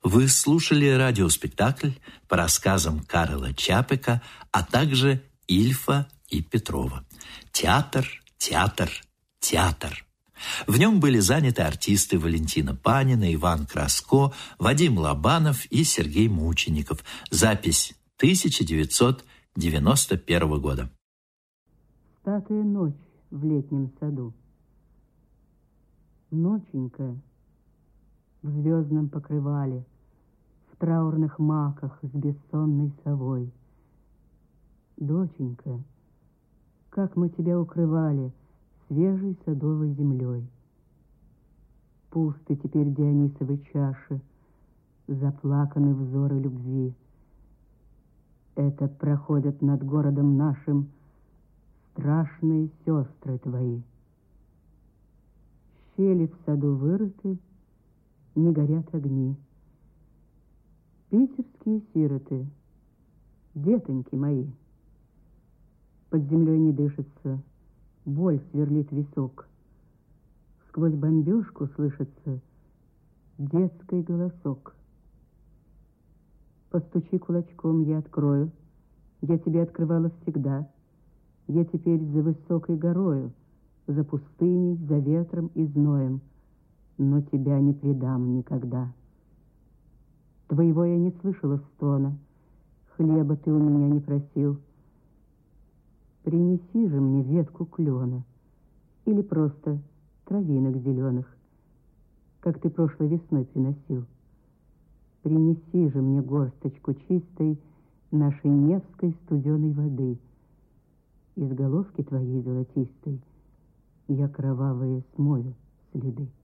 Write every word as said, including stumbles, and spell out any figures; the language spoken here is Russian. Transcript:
Вы слушали радиоспектакль по рассказам Карла Чапека, а также Ильфа и Петрова. Театр, театр, театр. В нем были заняты артисты Валентина Панина, Иван Краско, Вадим Лобанов и Сергей Мучеников. Запись тысяча девятьсот девяносто первого года. Статая ночь в летнем саду. Ноченька в звездном покрывале, в траурных маках с бессонной совой. Доченька, как мы тебя укрывали свежей садовой землей. Пусты теперь Дионисовы чаши, заплаканы взоры любви. Это проходят над городом нашим страшные сестры твои. Щели в саду вырыты, не горят огни. Питерские сироты, детоньки мои, под землей не дышится, боль сверлит висок. Сквозь бомбежку слышится детский голосок. Постучи кулачком, я открою. Я тебе открывала всегда. Я теперь за высокой горою, за пустыней, за ветром и зноем, но тебя не предам никогда. Твоего я не слышала стона, хлеба ты у меня не просил. Принеси же мне ветку клена или просто травинок зеленых, как ты прошлой весной приносил. Принеси же мне горсточку чистой нашей невской студеной воды. Из головки твоей золотистой я кровавые смою следы.